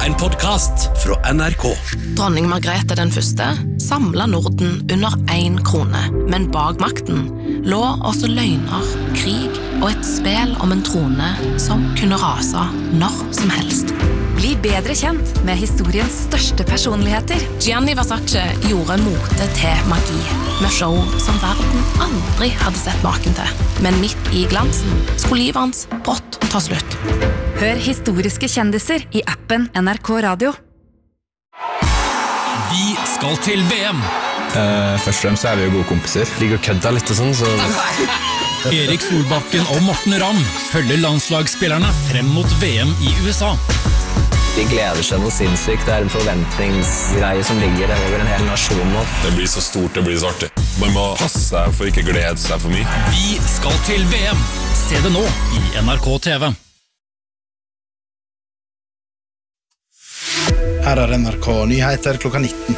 en podcast fra NRK. Dronning Margrethe den første samlet Norden under 1 krone, men bak makten lå også løgner, krig og et spil om en trone som kunne rase når som helst. Bli bedre kjent med historiens største personligheter. Gianni Versace gjorde mote til magi, med show som verden aldri hadde sett maken til. Men midt i glansen skulle livet hans brått ta slutt. Hør historiske kjendiser i appen NRK Radio. Vi skal til VM. Først og fremst er vi jo gode kompiser. Ligger og kødda litt og sånn, så... Erik Solbakken og Morten Ramm følger landslagsspillerne frem mot VM i USA. De gleder seg noe sinnssykt. Det er en forventningsgreie som ligger der over en hel nasjon nå. Det blir så stort, det blir så artig. Man må passe seg for ikke glede seg for mye. Vi skal til VM. Se det nå i NRK TV. Her er NRK Nyheter klokka 19.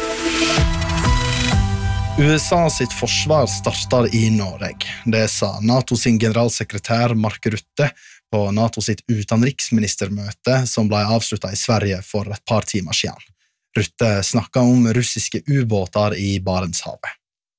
USA sitt forsvar starter i Norge. Det sa NATO sin generalsekretær Mark Rutte på NATO sitt utenriksministermøte som ble avsluttet i Sverige for et par timer siden. Rutte snakket om russiske ubåter i Barentshavet.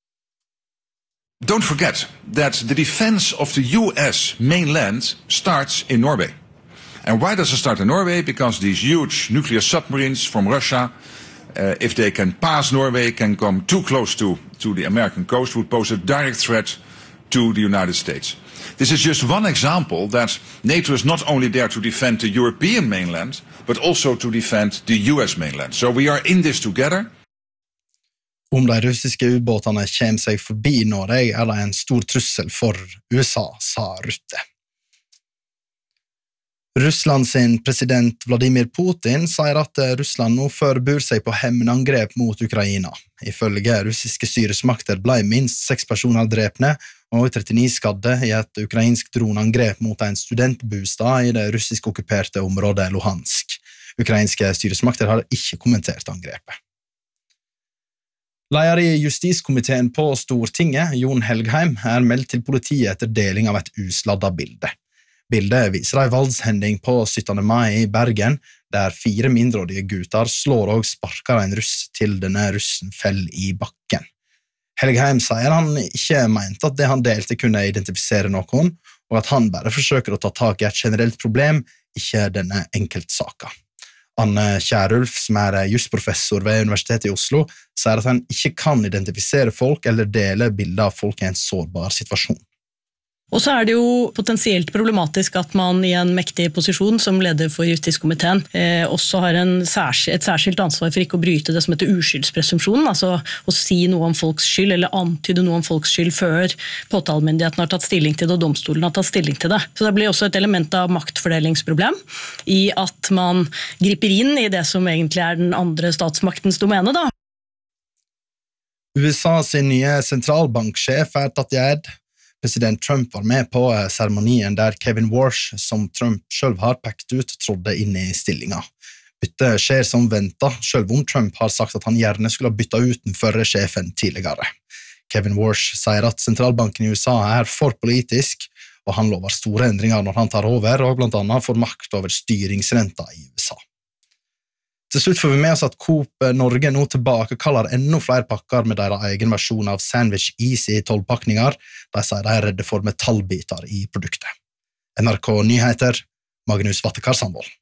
Don't forget that the defense of the US mainland starts in Norway. And why does it start in Norway? Because these huge nuclear submarines from Russia, if they can pass Norway, can come too close to the American coast, would pose a direct threat to the United States. This is just one example that NATO is not only there to defend the European mainland, but also to defend the US mainland. So we are in this together. Om de russiske ubåtene kommer seg forbi Norge, er det en stor trussel for USA, sa Rutte. Russland sin president Vladimir Putin sier at Russland nå forbereder seg på hevnangrep mot Ukraina. Ifølge russiske styresmakter ble minst 6 personer drepne og 39 skadde i et ukrainsk dronangrep mot en studentbostad i det russisk okkuperte området Luhansk. Ukrainske styresmakter har ikke kommentert angrepet. Leder i justiskomiteen på Stortinget, Jon Helgheim, er meldt til politiet etter deling av et usladdet bilde. Bildet viser en voldshending på 17. mai i Bergen, der 4 mindreårige gutter slår og sparker en russ til denne russen fell i bakken. Helgheim sier han ikke mente at det han delte kunne identifisere noen, og at han bare forsøker å ta tak i et generelt problem, ikke denne enkeltsaken. Anne Kjærulf, som er jusprofessor ved Universitetet i Oslo, sier at han ikke kan identifisere folk eller dele bilder av folk i en sårbar situasjon. Og så er det jo potensielt problematisk at man i en mektig posisjon som leder for justiskomiteen også har et særskilt ansvar for ikke å bryte det som heter uskyldspresumpsjonen, altså å si noe om folks skyld eller antyde noe om folks skyld før påtalemyndigheten har tatt stilling til det og domstolen har tatt stilling til det. Så det blir også et element av maktfordelingsproblem i at man griper inn i det som egentlig er den andre statsmaktens domene da. USA sin nye sentralbanksjef er tatt i ed. President Trump var med på seremonien der Kevin Warsh, som Trump selv har pekt ut, trådde inn i stillingen. Byttet skjer som ventet, selv om Trump har sagt at han gjerne skulle ha byttet ut den førre sjefen tidligere. Kevin Warsh sier at sentralbanken i USA er for politisk, og han lover store endringer når han tar over, og blant annet får makt over styringsrenta i USA. Til slutt får vi med oss at Coop Norge nå tilbakekaller enda flere pakker med deres egen versjon av Sandwich Easy 12-pakninger. De sier de er redde for metallbiter i produktet. NRK Nyheter, Magnus Vattekar Sandvold.